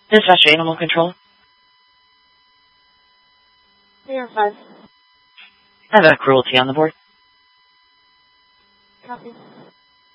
Dispatch Animal Control. Clear 5. I have a cruelty on the board. Copy.